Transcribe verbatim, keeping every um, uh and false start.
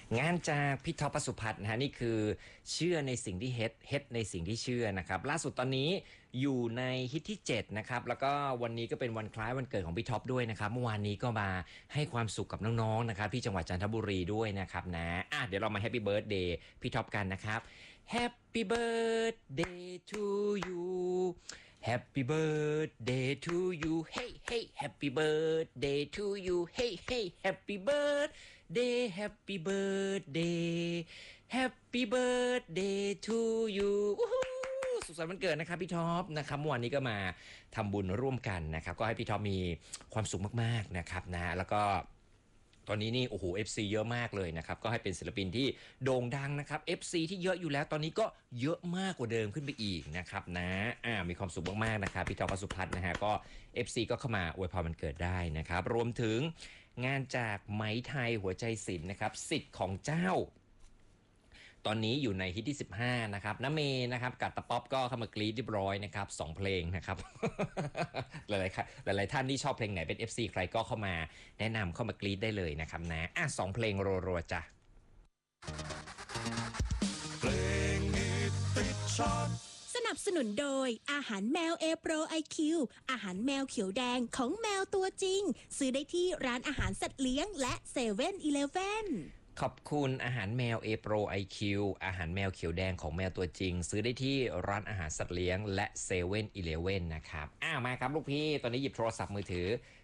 งานจากพี่ท็อป ปสุพัฒน์นะฮะนี่คือเชื่อในสิ่งที่เฮ็ดเฮ็ดในสิ่งที่เชื่อนะครับล่าสุดตอนนี้อยู่ในฮิตที่เจ็ดนะครับแล้วก็วันนี้ก็เป็นวันคล้ายวันเกิดของพี่ท็อปด้วยนะครับเมื่อวานนี้ก็มาให้ความสุขกับน้องๆนะครับที่จังหวัดจันทบุรีด้วยนะครับนะอ่ะเดี๋ยวเรามาแฮปปี้เบิร์ธเดย์พี่ท็อปกันนะครับ Happy birthday to you Happy birthday to you Hey hey Happy birthday to you Hey hey Happy birthday Happy birthday Happy birthday to you สุขสันต์วันเกิดนะครับพี่ท็อปนะครับเมื่อวานนี้ก็มาทำบุญร่วมกันนะครับก็ให้พี่ท็อปมีความสุขมากๆนะครับนะแล้วก็ตอนนี้นี่โอ้โห เอฟ ซี เยอะมากเลยนะครับก็ให้เป็นศิลปินที่โด่งดังนะครับ เอฟ ซี ที่เยอะอยู่แล้วตอนนี้ก็เยอะมากกว่าเดิมขึ้นไปอีกนะครับนะอ่ามีความสุขมากๆนะครับพี่ท็อป ปสุพัฒน์นะฮะก็ เอฟ ซี ก็เข้ามาอวยพรวันเกิดได้นะครับรวมถึงงานจากไหมไทยหัวใจศิลป์นะครับสิทธิ์ของเจ้าตอนนี้อยู่ในฮิตที่สิบห้านะครับน้าเมย์นะครับกับตะป๊อปก็เข้ามากรีดเรียบร้อยนะครับสองเพลงนะครับ หลายๆหลายๆท่านที่ชอบเพลงไหนเป็น เอฟ ซี ใครก็เข้ามาแนะนำเข้ามากรีดได้เลยนะครับนะอ่ะสองเพลงรัวๆจ้ะเพลงฮิตติดชาร์ตสนับสนุนโดยอาหารแมวเอโปรไอคิวอาหารแมวเขียวแดงของแมวตัวจริงซื้อได้ที่ร้านอาหารสัตว์เลี้ยงและเซเว่นอีเลฟเว่นขอบคุณอาหารแมว A Pro ไอ คิว อาหารแมวเขียวแดงของแมวตัวจริงซื้อได้ที่ร้านอาหารสัตว์เลี้ยงและเซเว่นอีเลฟเว่นนะครับอ้าวมาครับลูกพี่ตอนนี้หยิบโทรศัพท์มือถือ